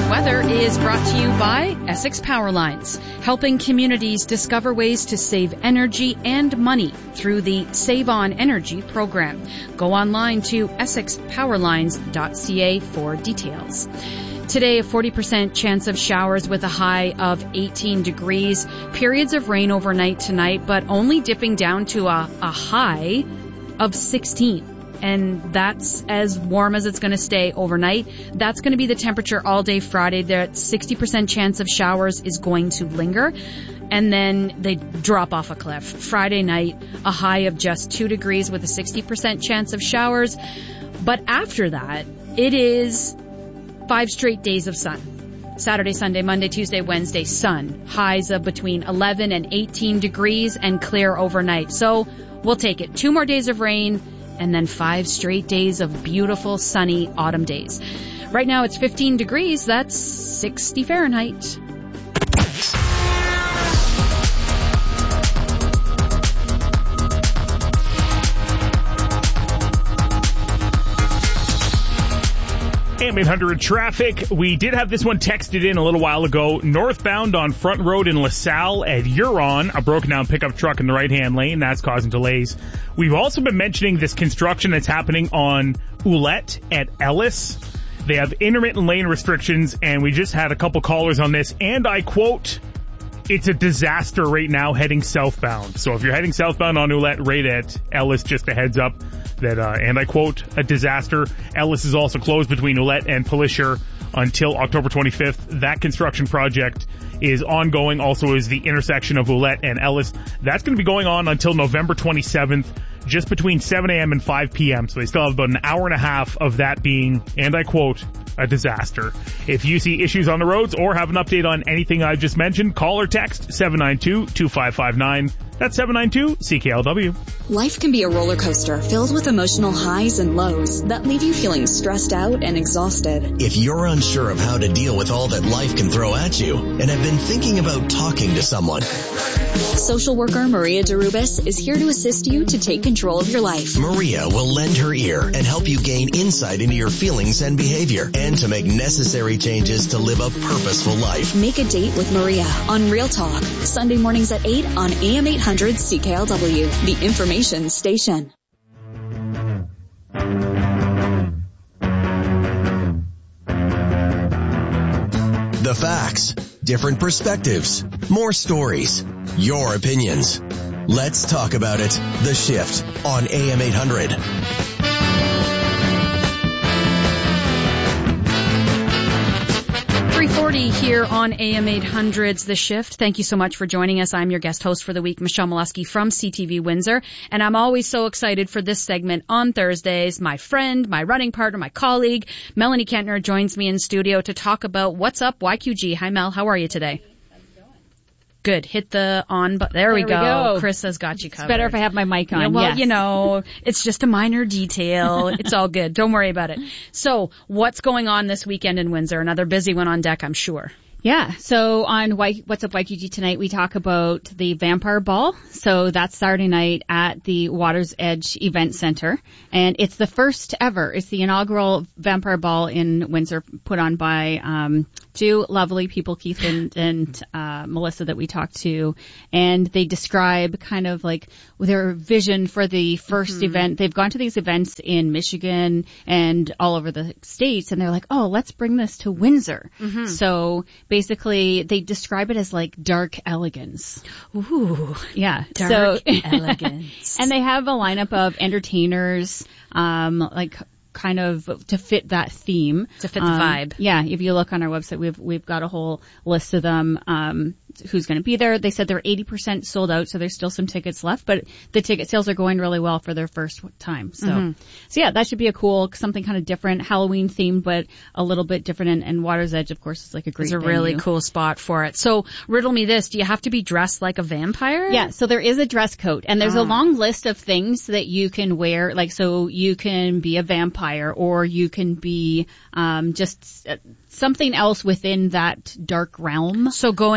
weather is brought to you by Essex Power Lines, helping communities discover ways to save energy and money through the Save On Energy program. Go online to essexpowerlines.ca for details. Today, a 40% chance of showers with a high of 18 degrees. Periods of rain overnight tonight, but only dipping down to a high of 16. And that's as warm as it's going to stay overnight. That's going to be the temperature all day Friday. That 60% chance of showers is going to linger. And then they drop off a cliff. Friday night, a high of just 2 degrees with a 60% chance of showers. But after that, it is 5 straight days of sun. Saturday, Sunday, Monday, Tuesday, Wednesday, sun. Highs of between 11 and 18 degrees and clear overnight. So we'll take it. 2 more days of rain. And then 5 straight days of beautiful, sunny autumn days. Right now it's 15 degrees. That's 60 Fahrenheit. AM 800 traffic. We did have this one texted in a little while ago. Northbound on Front Road in LaSalle at Huron, a broken down pickup truck in the right-hand lane. That's causing delays. We've also been mentioning this construction that's happening on Ouellette at Ellis. They have intermittent lane restrictions, and we just had a couple callers on this. And I quote, it's a disaster right now heading southbound. So if you're heading southbound on Ouellette right at Ellis, just a heads up that, and I quote, a disaster. Ellis is also closed between Ouellette and Pelisher until October 25th. That construction project is ongoing. Also is the intersection of Ouellette and Ellis. That's going to be going on until November 27th, just between 7 a.m. and 5 p.m. So they still have about an hour and a half of that being, and I quote, a disaster. If you see issues on the roads or have an update on anything I've just mentioned, call or text 792-2559. That's 792-CKLW. Life can be a roller coaster filled with emotional highs and lows that leave you feeling stressed out and exhausted. If you're unsure of how to deal with all that life can throw at you and have been thinking about talking to someone, social worker Maria Derubis is here to assist you to take control of your life. Maria will lend her ear and help you gain insight into your feelings and behavior and to make necessary changes to live a purposeful life. Make a date with Maria on Real Talk, Sunday mornings at 8 on AM 800 CKLW, the information station. The facts, different perspectives, more stories, your opinions. Let's talk about it. The Shift on AM 800. 3:40 here on AM 800's The Shift. Thank you so much for joining us. I'm your guest host for the week, Michelle Molesky from CTV Windsor. And I'm always so excited for this segment on Thursdays. My friend, my running partner, my colleague, Melanie Kentner joins me in studio to talk about What's Up YQG. Hi, Mel. How are you today? Good. Hit the on button. There we go. Chris has got you covered. It's better if I have my mic on. Yeah, well, yes. You know, it's just a minor detail. It's all good. Don't worry about it. So, what's going on this weekend in Windsor? Another busy one on deck, I'm sure. Yeah. So on What's Up YQG tonight, we talk about the Vampire Ball. So that's Saturday night at the Water's Edge Event Center. And it's the first ever. It's the inaugural Vampire Ball in Windsor put on by two lovely people, Keith and Melissa, that we talked to. And they describe kind of like their vision for the first event. They've gone to these events in Michigan and all over the states. And they're like, oh, let's bring this to Windsor. So basically, they describe it as like dark elegance. Ooh. Yeah. Dark elegance. And they have a lineup of entertainers, like kind of to fit that theme. To fit the vibe. Yeah. If you look on our website, we've got a whole list of them, who's going to be there. They said they're 80% sold out, so there's still some tickets left, but the ticket sales are going really well for their first time. So, so yeah, that should be a cool, something kind of different, Halloween themed, but a little bit different. And Water's Edge, of course, is like a great venue. It's a really cool spot for it. So riddle me this. Do you have to be dressed like a vampire? Yeah. So there is a dress code, and there's a long list of things that you can wear. Like, so you can be a vampire, or you can be, just something else within that dark realm. So going as a hot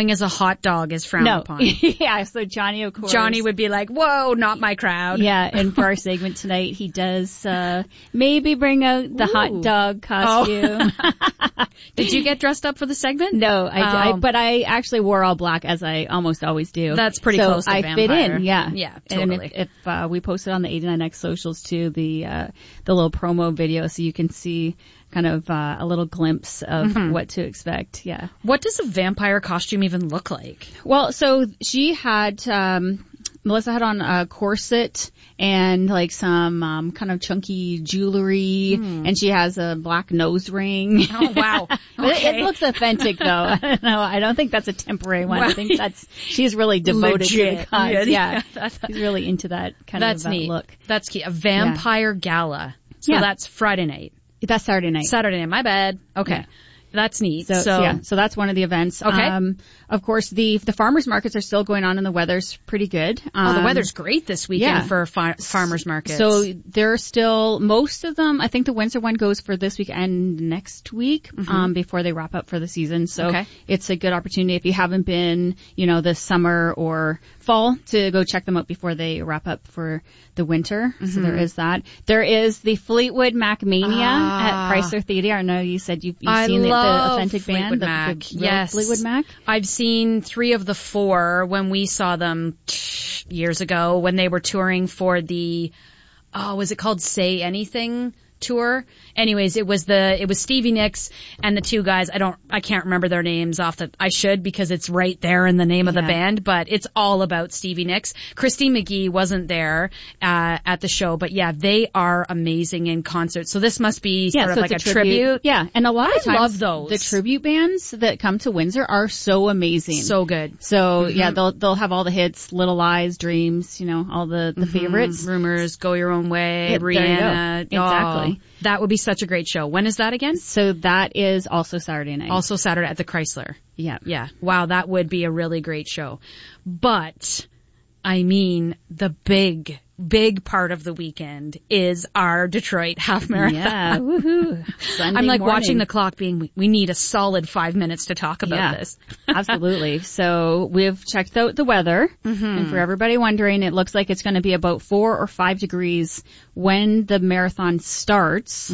hot dog is frowned upon. Yeah, so Johnny, of course. Johnny would be like, whoa, not my crowd. Yeah, and for our segment tonight, he does maybe bring out the hot dog costume. Oh. Did you get dressed up for the segment? No, but I actually wore all black, as I almost always do. That's pretty close to I vampire. fit in, yeah. Yeah, totally. And if we posted on the 89X socials too, the little promo video, so you can see kind of a little glimpse of what to expect. Yeah. What does a vampire costume even look like? Well, so she had Melissa had on a corset and like some kind of chunky jewelry, and she has a black nose ring. Oh wow! It looks authentic though. I don't know. I don't think that's a temporary one. I think she's really devoted to the cause. Yeah, she's really into that kind of neat. Look. That's key. A vampire gala. So that's Friday night. That's Saturday night. Saturday night. My bad. Okay. Yeah. That's neat. So that's one of the events. Okay. Of course, the farmers markets are still going on, and the weather's pretty good. The weather's great this weekend for farmers markets. So there are still most of them. I think the Windsor one goes for this week and next week before they wrap up for the season. So it's a good opportunity if you haven't been, this summer or fall to go check them out before they wrap up for the winter. So there is that. There is the Fleetwood Mac Mania at Chrysler Theater. I know you said you've seen the authentic Fleetwood band, Mac. the yes. Fleetwood Mac. I've seen 3 of the 4 when we saw them years ago when they were touring for the, was it called Say Anything tour? Anyways, it was Stevie Nicks and the 2 guys. I can't remember their names I should because it's right there in the name of the band, but it's all about Stevie Nicks. Christine McGee wasn't there, at the show, but yeah, they are amazing in concert. So this must be sort of like a tribute. Yeah. And a lot of times, love those. The tribute bands that come to Windsor are so amazing. So good. So yeah, they'll have all the hits, Little Lies, Dreams, all the favorites. Rumors, Go Your Own Way, Rihanna. Exactly. That would be such a great show. When is that again? So that is also Saturday night. Also Saturday at the Chrysler. Yeah. Yeah. Wow, that would be a really great show. But, the big part of the weekend is our Detroit half marathon. Yeah, woohoo. I'm like morning. Watching the clock being, we need a solid 5 minutes to talk about this. Absolutely. So we've checked out the weather, and for everybody wondering, it looks like it's going to be about 4 or 5 degrees when the marathon starts.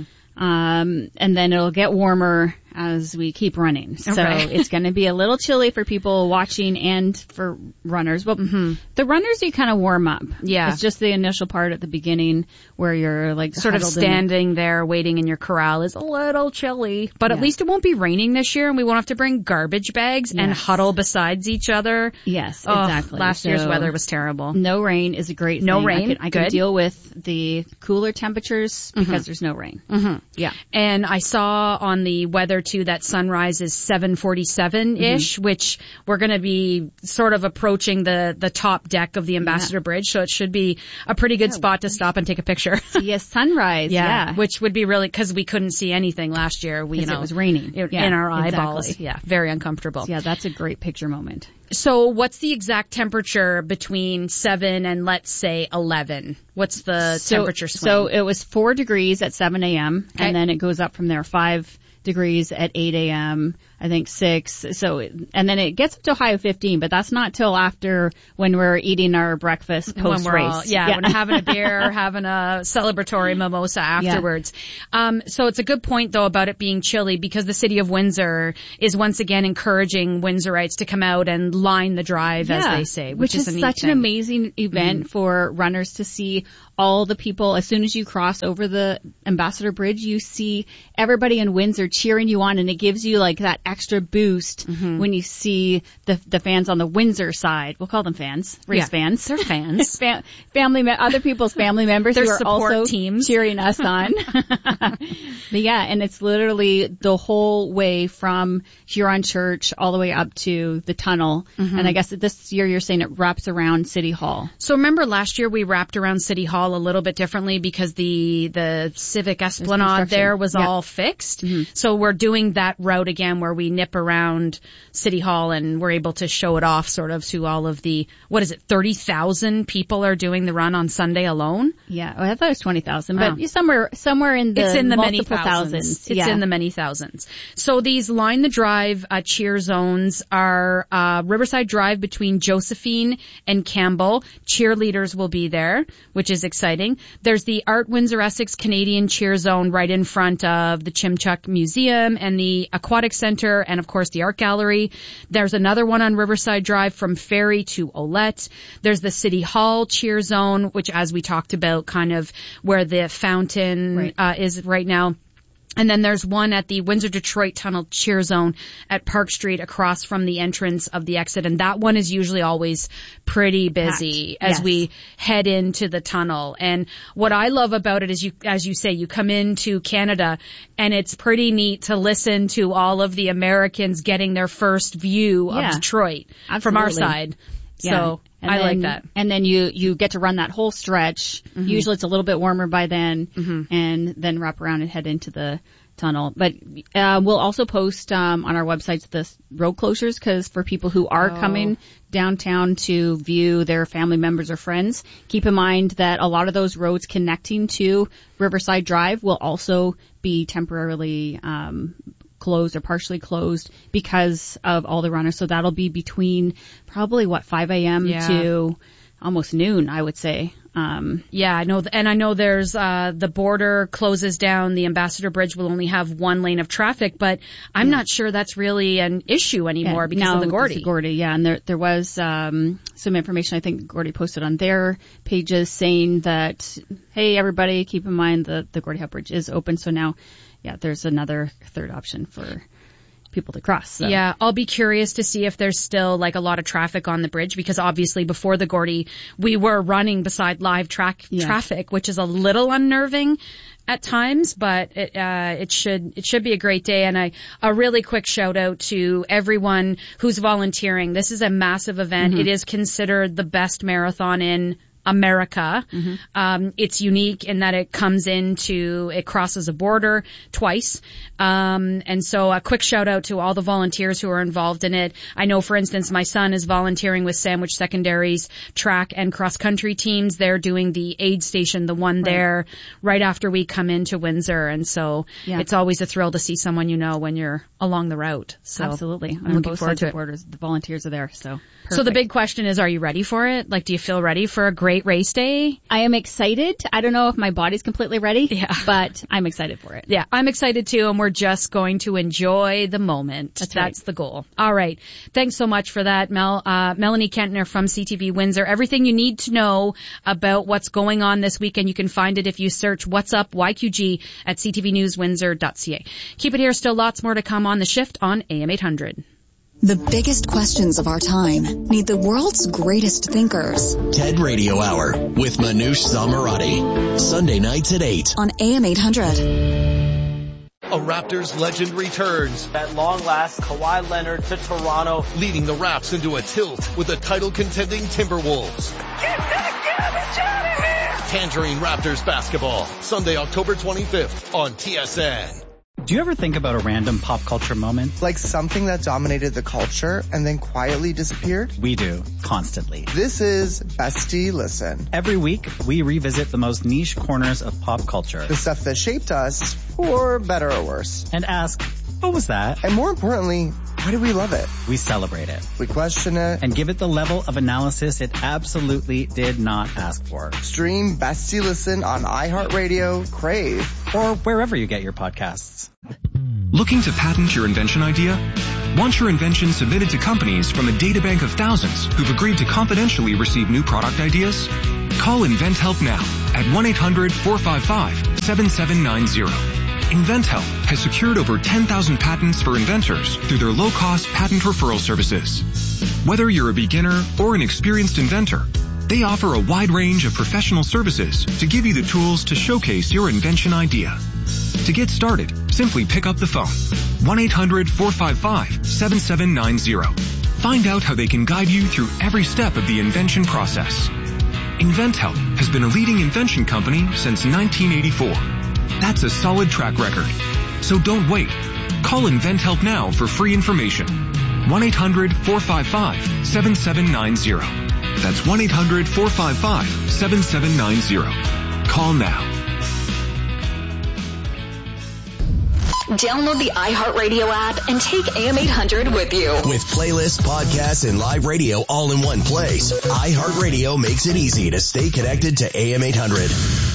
And then it'll get warmer as we keep running. So it's going to be a little chilly for people watching and for runners. But the runners, you kind of warm up. Yeah. It's just the initial part at the beginning where you're like sort of standing there waiting in your corral is a little chilly. But at least it won't be raining this year and we won't have to bring garbage bags and huddle besides each other. Yes, exactly. Last year's weather was terrible. No rain is a great thing. No rain. I can deal with the cooler temperatures because there's no rain. Yeah. And I saw on the weather too that sunrise is 7:47-ish, which we're going to be sort of approaching the top deck of the Ambassador Bridge, so it should be a pretty good spot to stop and take a picture. Yes, sunrise. Yeah. Which would be really, because we couldn't see anything last year. It was raining in our eyeballs. Exactly. Yeah, very uncomfortable. So, yeah, that's a great picture moment. So what's the exact temperature between 7 and let's say 11? What's the temperature swing? So it was 4 degrees at 7 a.m. and then it goes up from there 5 degrees at 8 a.m. I think 6. So, and then it gets up to a high of 15, but that's not till after when we're eating our breakfast post-race. When we're having a beer, having a celebratory mimosa afterwards. So it's a good point though about it being chilly because the city of Windsor is once again encouraging Windsorites to come out and line the drive, as they say, which is a neat such thing. an amazing event for runners to see all the people. As soon as you cross over the Ambassador Bridge, you see everybody in Windsor cheering you on, and it gives you like that extra boost when you see the fans on the Windsor side. We'll call them fans, race fans. They're fans. Other people's family members who are also teams cheering us on. But yeah, and it's literally the whole way from Huron Church all the way up to the tunnel. And I guess this year you're saying it wraps around City Hall. So remember last year we wrapped around City Hall a little bit differently because the Civic Esplanade there was all fixed. So we're doing that route again where we nip around City Hall and we're able to show it off sort of to all of the, 30,000 people are doing the run on Sunday alone? Yeah, I thought it was 20,000, but somewhere in the, it's in the many thousands. It's in the many thousands. So these line the drive cheer zones are Riverside Drive between Josephine and Campbell. Cheerleaders will be there, which is exciting. There's the Art Windsor Essex Canadian Cheer Zone right in front of the Chimchuk Museum and the Aquatic Center and, of course, the Art Gallery. There's another one on Riverside Drive from Ferry to Olette. There's the City Hall Cheer Zone, which, as we talked about, kind of where the fountain is right now. And then there's one at the Windsor-Detroit Tunnel Cheer Zone at Park Street across from the entrance of the exit. And that one is usually always pretty busy as we head into the tunnel. And what I love about it is as you say, you come into Canada and it's pretty neat to listen to all of the Americans getting their first view of Detroit from our side. Yeah. So I like that. And then you get to run that whole stretch. Mm-hmm. Usually it's a little bit warmer by then, and then wrap around and head into the tunnel. But we'll also post on our websites the road closures, because for people who are coming downtown to view their family members or friends, keep in mind that a lot of those roads connecting to Riverside Drive will also be temporarily closed or partially closed because of all the runners. So that'll be between probably 5 a.m. to almost noon, I would say. I know, and I know there's the border closes down. The Ambassador Bridge will only have one lane of traffic, but I'm not sure that's really an issue anymore because of the Gordy. The Gordy, and there was some information I think Gordy posted on their pages saying that, hey, everybody, keep in mind that the Gordie Howe Bridge is open. So now, there's another third option for people to cross. So. Yeah, I'll be curious to see if there's still a lot of traffic on the bridge, because obviously before the Gordy, we were running beside live traffic, which is a little unnerving at times, but it should be a great day. And a really quick shout out to everyone who's volunteering. This is a massive event. It is considered the best marathon in America. It's unique in that it crosses a border twice. And so a quick shout out to all the volunteers who are involved in it. I know, for instance, my son is volunteering with Sandwich Secondary's track and cross country teams. They're doing the aid station, the one there right after we come into Windsor. And so it's always a thrill to see someone when you're along the route. So absolutely. I'm looking forward to it. Borders, the volunteers are there. So perfect. So the big question is, are you ready for it? Do you feel ready for a great race day? I am excited. I don't know if my body's completely ready, but I'm excited for it. Yeah, I'm excited too, and we're just going to enjoy the moment. That's the goal. All right. Thanks so much for that, Melanie Kentner from CTV Windsor. Everything you need to know about what's going on this weekend, you can find it if you search What's Up YQG at ctvnewswindsor.ca. Keep it here. Still lots more to come on The Shift on AM 800. The biggest questions of our time need the world's greatest thinkers. TED Radio Hour with Manoush Zomorodi. Sunday nights at 8 on AM 800. A Raptors legend returns. At long last, Kawhi Leonard to Toronto, leading the Raps into a tilt with the title-contending Timberwolves. Get that garbage out of here! Tangerine Raptors basketball, Sunday, October 25th on TSN. Do you ever think about a random pop culture moment? Like something that dominated the culture and then quietly disappeared? We do, constantly. This is Bestie Listen. Every week, we revisit the most niche corners of pop culture. The stuff that shaped us, for better or worse. And ask, what was that? And more importantly, why do we love it? We celebrate it. We question it. And give it the level of analysis it absolutely did not ask for. Stream Bestie Listen on iHeartRadio, Crave, or wherever you get your podcasts. Looking to patent your invention idea? Want your invention submitted to companies from a databank of thousands who've agreed to confidentially receive new product ideas? Call InventHelp now at 1-800-455-7790. InventHelp has secured over 10,000 patents for inventors through their low-cost patent referral services. Whether you're a beginner or an experienced inventor, they offer a wide range of professional services to give you the tools to showcase your invention idea. To get started, simply pick up the phone, 1-800-455-7790. Find out how they can guide you through every step of the invention process. InventHelp has been a leading invention company since 1984. That's a solid track record. So don't wait. Call InventHelp now for free information. 1-800-455-7790. That's 1-800-455-7790. Call now. Download the iHeartRadio app and take AM 800 with you. With playlists, podcasts, and live radio all in one place, iHeartRadio makes it easy to stay connected to AM 800.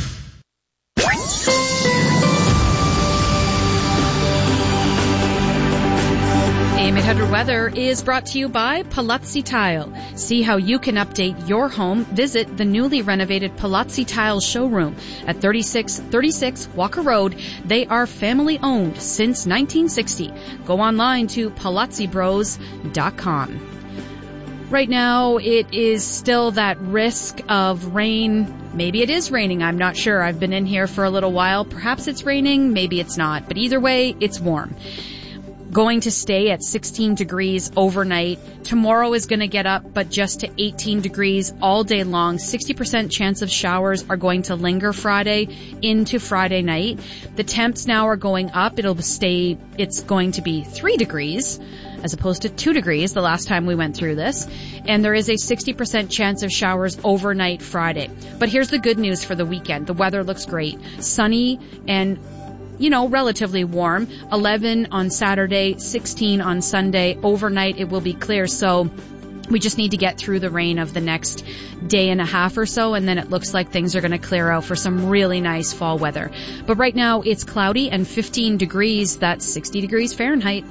AM 800 Weather is brought to you by Palazzi Tile. See how you can update your home. Visit the newly renovated Palazzi Tile showroom at 3636 Walker Road. They are family owned since 1960. Go online to palazzibros.com. Right now, it is still that risk of rain. Maybe it is raining. I'm not sure. I've been in here for a little while. Perhaps it's raining. Maybe it's not. But either way, it's warm. Going to stay at 16 degrees overnight. Tomorrow is going to get up, but just to 18 degrees all day long. 60% chance of showers are going to linger Friday into Friday night. The temps now are going up. It's going to be 3 degrees as opposed to 2 degrees the last time we went through this. And there is a 60% chance of showers overnight Friday. But here's the good news for the weekend. The weather looks great. Sunny and relatively warm. 11 on Saturday, 16 on Sunday. Overnight, it will be clear. So we just need to get through the rain of the next day and a half or so, and then it looks like things are going to clear out for some really nice fall weather. But right now, it's cloudy and 15 degrees. That's 60 degrees Fahrenheit.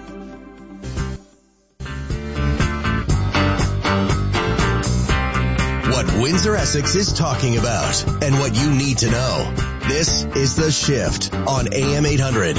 What Windsor Essex is talking about and what you need to know. This is The Shift on AM 800.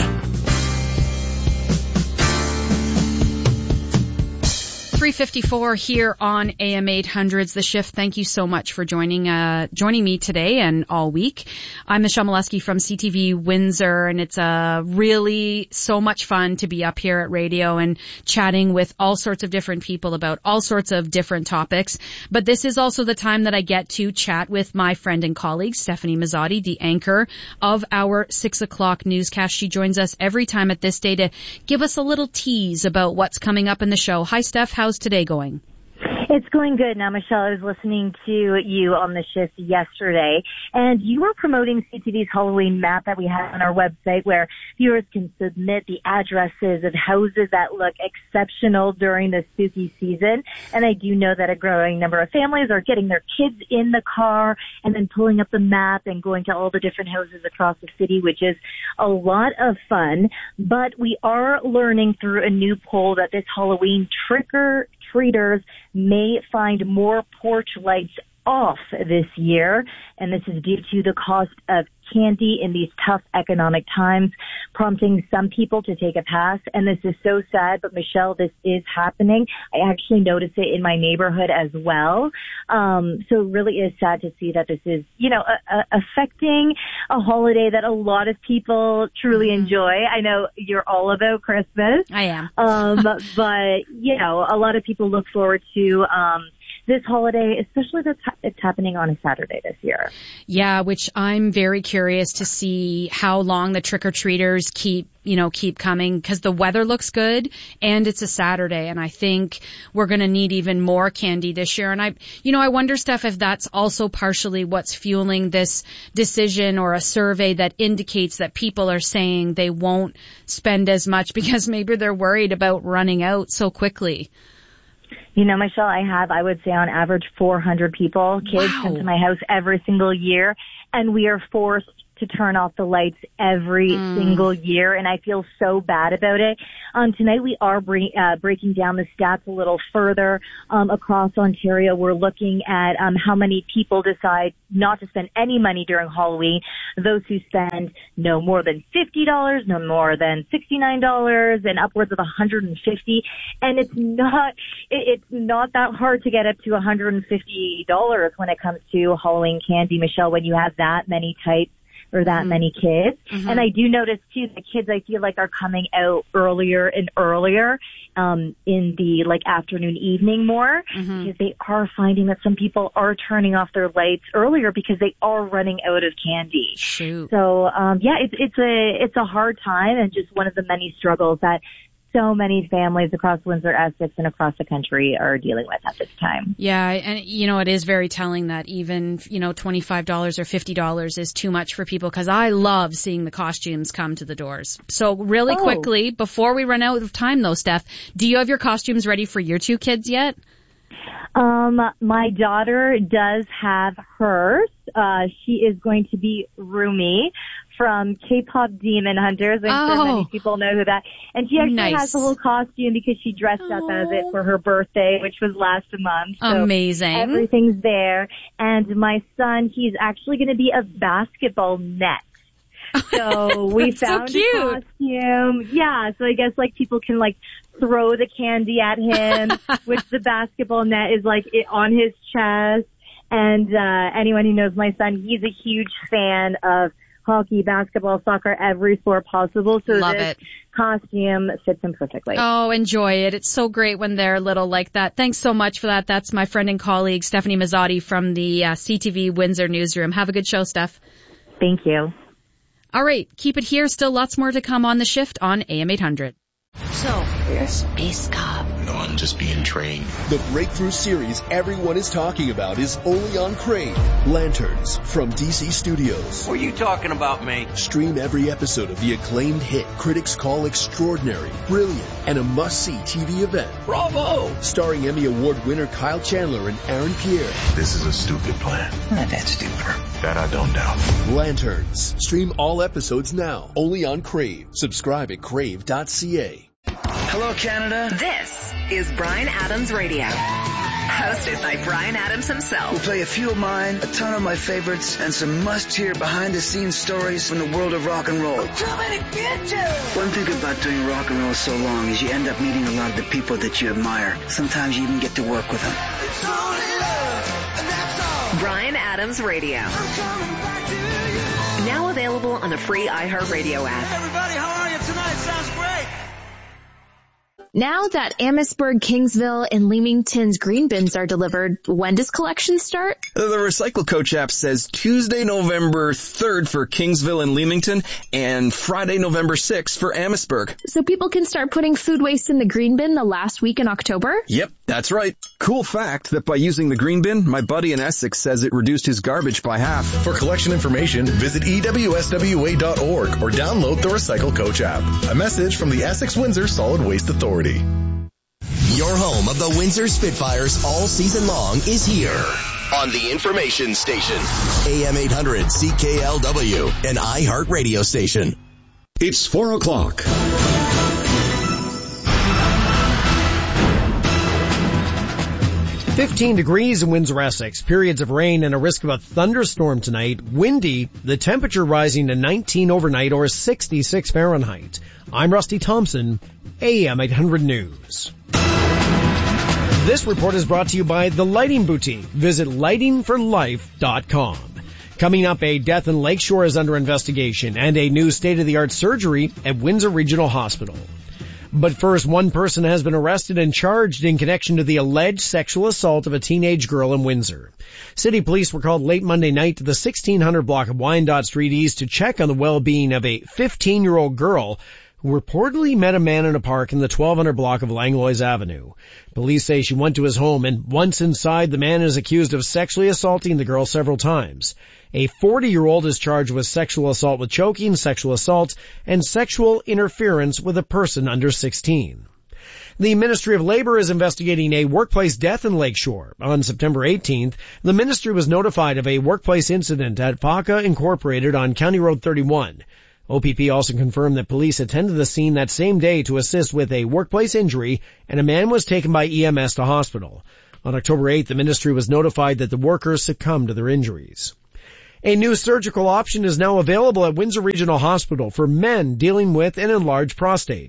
3:54 here on AM 800's The Shift. Thank you so much for joining me today and all week. I'm Michelle Molesky from CTV Windsor, and it's really so much fun to be up here at radio and chatting with all sorts of different people about all sorts of different topics. But this is also the time that I get to chat with my friend and colleague, Stephanie Mazzotti, the anchor of our 6 o'clock newscast. She joins us every time at this day to give us a little tease about what's coming up in the show. Hi, Steph. How's today going? It's going good. Now, Michelle, I was listening to you on the shift yesterday, and you were promoting CTV's Halloween map that we have on our website where viewers can submit the addresses of houses that look exceptional during the spooky season. And I do know that a growing number of families are getting their kids in the car and then pulling up the map and going to all the different houses across the city, which is a lot of fun. But we are learning through a new poll that this Halloween trick-or-treaters may find more porch lights off this year, and this is due to the cost of candy in these tough economic times, prompting some people to take a pass. And this is so sad, but Michelle, this is happening. I actually noticed it in my neighborhood as well. So it really is sad to see that this is, affecting a holiday that a lot of people truly enjoy. I know you're all about Christmas. I am. But, a lot of people look forward to, this holiday, especially that it's happening on a Saturday this year. Yeah, which I'm very curious to see how long the trick-or-treaters keep coming, because the weather looks good and it's a Saturday, and I think we're going to need even more candy this year. And I wonder, Steph, if that's also partially what's fueling this decision or a survey that indicates that people are saying they won't spend as much because maybe they're worried about running out so quickly. Michelle, I would say on average 400 kids come to my house every single year, and we are forced to turn off the lights every single year, and I feel so bad about it. Tonight we are breaking down the stats a little further across Ontario. We're looking at how many people decide not to spend any money during Halloween. Those who spend no more than $50, no more than $69, and upwards of $150. And it's not that hard to get up to $150 when it comes to Halloween candy, Michelle, when you have that many types, or that many kids. And I do notice too, the kids I feel like are coming out earlier and earlier, in the like afternoon, evening more, because they are finding that some people are turning off their lights earlier because they are running out of candy. Shoot. So, yeah, it's a hard time and just one of the many struggles that so many families across Windsor, Essex, and across the country are dealing with at this time. Yeah, and it is very telling that even, $25 or $50 is too much for people, because I love seeing the costumes come to the doors. So really quickly, before we run out of time though, Steph, do you have your costumes ready for your two kids yet? My daughter does have hers. She is going to be Rumi from K-pop Demon Hunters. I'm sure many people know who that. And she actually has a whole costume because she dressed up as it for her birthday, which was last month. So amazing. Everything's there. And my son, he's actually going to be a basketball net. So we found a costume. Yeah, so I guess like people can like throw the candy at him, which the basketball net is like on his chest. And anyone who knows my son, he's a huge fan of hockey, basketball, soccer, every sport possible. So this costume fits him perfectly. Oh, enjoy it. It's so great when they're little like that. Thanks so much for that. That's my friend and colleague, Stephanie Mazzotti from the CTV Windsor newsroom. Have a good show, Steph. Thank you. All right. Keep it here. Still lots more to come on The Shift on AM 800. So, you're a space cop. No, I'm just being trained. The breakthrough series everyone is talking about is only on Crave. Lanterns from DC Studios. What are you talking about, mate? Stream every episode of the acclaimed hit critics call extraordinary, brilliant, and a must-see TV event. Bravo! Starring Emmy Award winner Kyle Chandler and Aaron Pierre. This is a stupid plan. Not that stupid. That I don't doubt. Lanterns. Stream all episodes now. Only on Crave. Subscribe at crave.ca. Hello, Canada. This is Bryan Adams Radio. Hosted by Bryan Adams himself. We'll play a few of mine, a ton of my favorites, and some must-hear behind-the-scenes stories from the world of rock and roll. I'm coming to get you! One thing about doing rock and roll so long is you end up meeting a lot of the people that you admire. Sometimes you even get to work with them. It's only love, and that's all. Bryan Adams Radio. I'm coming back to you. Now available on the free iHeartRadio app. Hey everybody, how are you tonight? Sounds great. Now that Amherstburg, Kingsville, and Leamington's green bins are delivered, when does collection start? The Recycle Coach app says Tuesday, November 3rd for Kingsville and Leamington, and Friday, November 6th for Amherstburg. So people can start putting food waste in the green bin the last week in October? Yep, that's right. Cool fact that by using the green bin, my buddy in Essex says it reduced his garbage by half. For collection information, visit EWSWA.org or download the Recycle Coach app. A message from the Essex Windsor Solid Waste Authority. Your home of the Windsor Spitfires all season long is here on the information station. AM 800 CKLW, an iHeart radio station. It's 4 o'clock. "15 degrees in Windsor, Essex. Periods of rain and a risk of a thunderstorm tonight. Windy. The temperature rising to 19 overnight or 66 Fahrenheit. I'm Rusty Thompson, AM 800 News. This report is brought to you by The Lighting Boutique. Visit lightingforlife.com. Coming up, a death in Lakeshore is under investigation and a new state-of-the-art surgery at Windsor Regional Hospital. But first, one person has been arrested and charged in connection to the alleged sexual assault of a teenage girl in Windsor. City police were called late Monday night to the 1600 block of Wyandotte Street East to check on the well-being of a 15-year-old girl who reportedly met a man in a park in the 1200 block of Langlois Avenue. Police say she went to his home, and once inside, the man is accused of sexually assaulting the girl several times. A 40-year-old is charged with sexual assault with choking, sexual assault, and sexual interference with a person under 16. The Ministry of Labor is investigating a workplace death in Lakeshore. On September 18th, the ministry was notified of a workplace incident at PACA Incorporated on County Road 31. OPP also confirmed that police attended the scene that same day to assist with a workplace injury, and a man was taken by EMS to hospital. On October 8th, the ministry was notified that the workers succumbed to their injuries. A new surgical option is now available at Windsor Regional Hospital for men dealing with an enlarged prostate.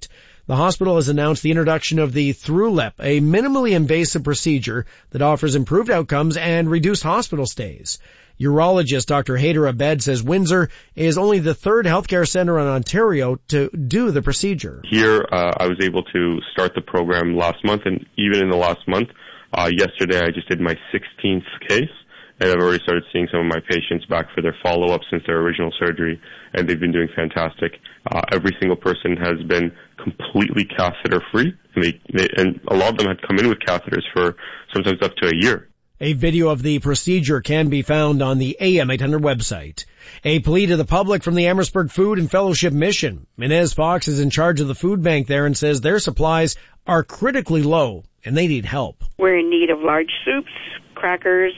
The hospital has announced the introduction of the ThruLip, a minimally invasive procedure that offers improved outcomes and reduced hospital stays. Urologist Dr. Haider Abed says Windsor is only the third healthcare center in Ontario to do the procedure. Here, I was able to start the program last month, and even in the last month, yesterday I just did my 16th case, and I've already started seeing some of my patients back for their follow-up since their original surgery, and they've been doing fantastic. Every single person has been completely catheter-free, and a lot of them had come in with catheters for sometimes up to a year. A video of the procedure can be found on the AM 800 website. A plea to the public from the Amherstburg Food and Fellowship Mission. Inez Fox is in charge of the food bank there and says their supplies are critically low and they need help. We're in need of large soups, crackers,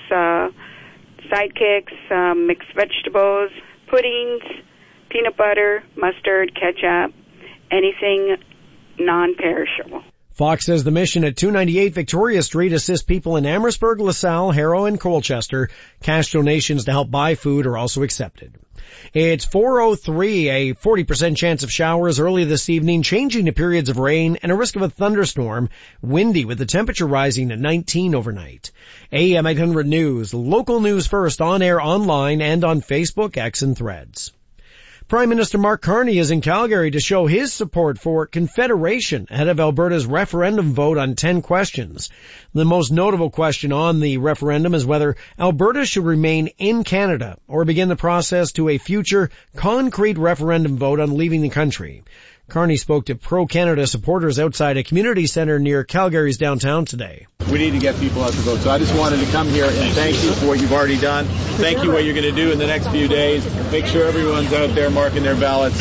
sidekicks, mixed vegetables, puddings, peanut butter, mustard, ketchup, anything non-perishable. Fox says the mission at 298 Victoria Street assists people in Amherstburg, LaSalle, Harrow, and Colchester. Cash donations to help buy food are also accepted. It's 4:03, a 40% chance of showers early this evening, changing to periods of rain and a risk of a thunderstorm. Windy with the temperature rising to 19 overnight. AM 800 News, local news first, on air, online, and on Facebook, X, and Threads. Prime Minister Mark Carney is in Calgary to show his support for Confederation ahead of Alberta's referendum vote on 10 questions. The most notable question on the referendum is whether Alberta should remain in Canada or begin the process to a future concrete referendum vote on leaving the country. Carney spoke to pro-Canada supporters outside a community center near Calgary's downtown today. We need to get people out to vote. So I just wanted to come here and thank you for what you've already done. Thank you what you're going to do in the next few days. Make sure everyone's out there marking their ballots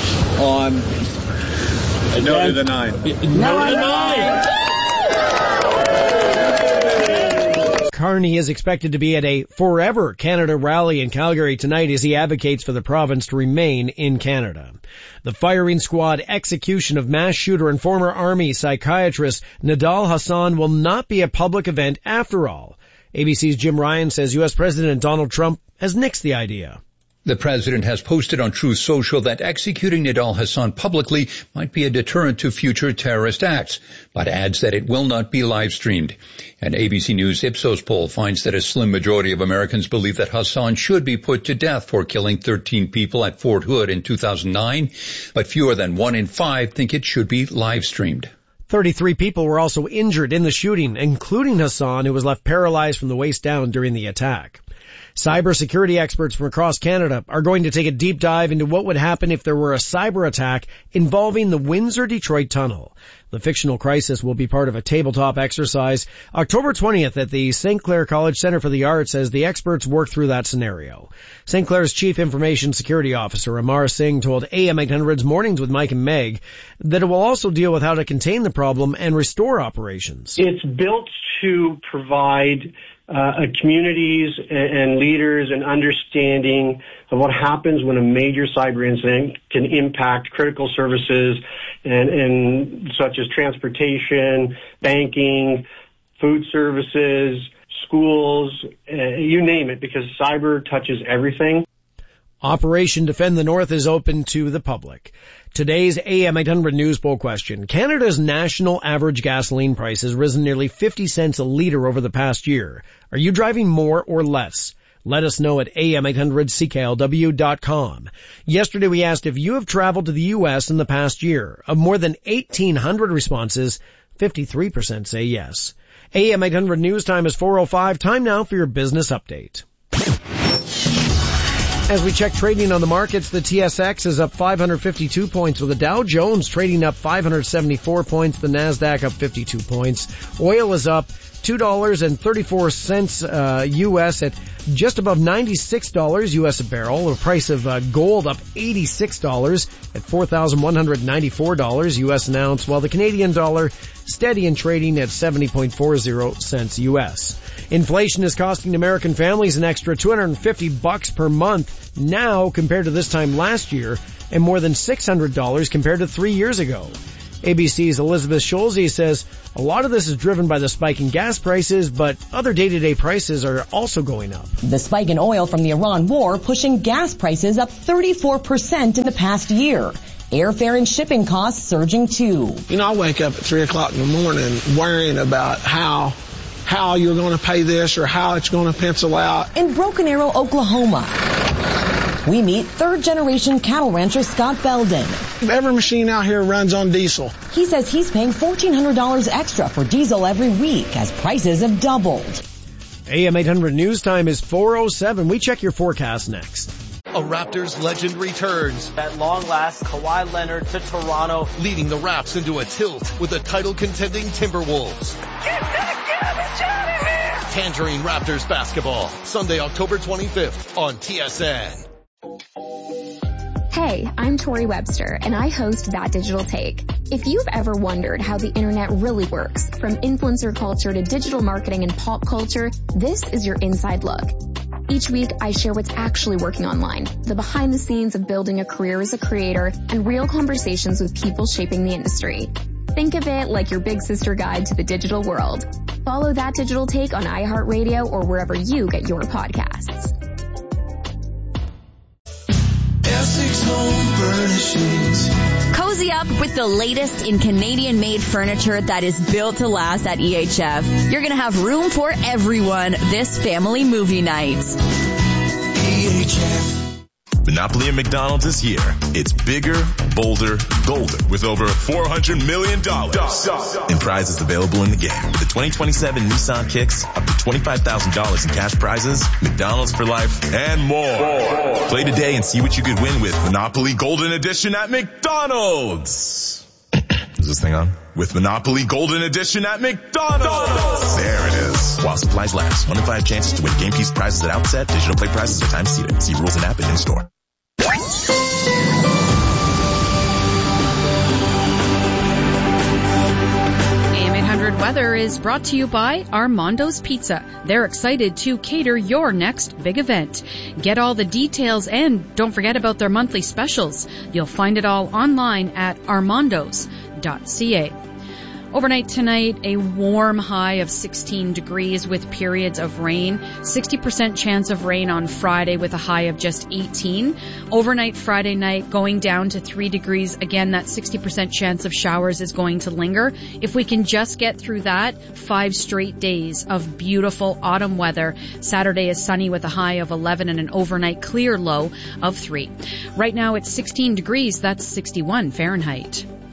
on No to the 9. No to the 9! Carney is expected to be at a Forever Canada rally in Calgary tonight as he advocates for the province to remain in Canada. The firing squad execution of mass shooter and former Army psychiatrist Nidal Hasan will not be a public event after all. ABC's Jim Ryan says U.S. President Donald Trump has nixed the idea. The president has posted on Truth Social that executing Nidal Hasan publicly might be a deterrent to future terrorist acts, but adds that it will not be live-streamed. An ABC News Ipsos poll finds that a slim majority of Americans believe that Hasan should be put to death for killing 13 people at Fort Hood in 2009, but fewer than 1 in 5 think it should be live-streamed. 33 people were also injured in the shooting, including Hasan, who was left paralyzed from the waist down during the attack. Cybersecurity experts from across Canada are going to take a deep dive into what would happen if there were a cyber attack involving the Windsor-Detroit Tunnel. The fictional crisis will be part of a tabletop exercise October 20th at the St. Clair College Centre for the Arts as the experts work through that scenario. St. Clair's Chief Information Security Officer Amar Singh told AM 800's Mornings with Mike and Meg that it will also deal with how to contain the problem and restore operations. It's built to provide communities and leaders an understanding of what happens when a major cyber incident can impact critical services and such as transportation, banking, food services, schools, you name it, because cyber touches everything. Operation Defend the North is open to the public. Today's AM 800 News poll question. Canada's national average gasoline price has risen nearly 50 cents a litre over the past year. Are you driving more or less? Let us know at am800cklw.com. Yesterday we asked if you have traveled to the U.S. in the past year. Of more than 1,800 responses, 53% say yes. AM 800 News time is 4:05. Time now for your business update. As we check trading on the markets, the TSX is up 552 points with the Dow Jones trading up 574 points, the NASDAQ up 52 points. Oil is up $2.34 U.S. at just above $96 U.S. a barrel. The price of gold up $86 at $4,194 U.S. an ounce, while the Canadian dollar steady in trading at 70.40 cents U.S. Inflation is costing American families an extra $250 per month now compared to this time last year, and more than $600 compared to 3 years ago. ABC's Elizabeth Schulze says a lot of this is driven by the spike in gas prices, but other day-to-day prices are also going up. The spike in oil from the Iran war pushing gas prices up 34% in the past year. Airfare and shipping costs surging too. You know, I wake up at 3 o'clock in the morning worrying about how you're going to pay this or how it's going to pencil out. In Broken Arrow, Oklahoma, we meet third-generation cattle rancher Scott Belden. Every machine out here runs on diesel. He says he's paying $1,400 extra for diesel every week as prices have doubled. AM 800 news time is 4:07. We check your forecast next. A Raptors legend returns. At long last, Kawhi Leonard to Toronto, leading the Raps into a tilt with the title-contending Timberwolves. Get out of here! Tangerine Raptors basketball, Sunday, October 25th on TSN. Hey, I'm Tori Webster, and I host That Digital Take. If you've ever wondered how the internet really works, from influencer culture to digital marketing and pop culture, this is your inside look. Each week, I share what's actually working online, the behind the scenes of building a career as a creator, and real conversations with people shaping the industry. Think of it like your big sister guide to the digital world. Follow That Digital Take on iHeartRadio or wherever you get your podcasts. Essex Home Furnishings. Cozy up with the latest in Canadian-made furniture that is built to last at EHF. You're going to have room for everyone this family movie night. EHF. Monopoly at McDonald's is here. It's bigger, bolder, golden with over $400 million in prizes available in the game. With the 2027 Nissan Kicks, up to $25,000 in cash prizes, McDonald's for life, and more. Play today and see what you could win with Monopoly Golden Edition at McDonald's. Is this thing on? With Monopoly Golden Edition at McDonald's. There it is. While supplies last. 1 in 5 chances to win game piece prizes at outset. Digital play prizes are time seated. See rules and app and in store. AM 800 weather is brought to you by Armando's Pizza. They're excited to cater your next big event. Get all the details and don't forget about their monthly specials. You'll find it all online at armandos.ca. Overnight tonight, a warm high of 16 degrees with periods of rain. 60% chance of rain on Friday with a high of just 18. Overnight Friday night going down to 3 degrees. Again, that 60% chance of showers is going to linger. If we can just get through that, 5 straight days of beautiful autumn weather. Saturday is sunny with a high of 11 and an overnight clear low of 3. Right now it's 16 degrees. That's 61 Fahrenheit.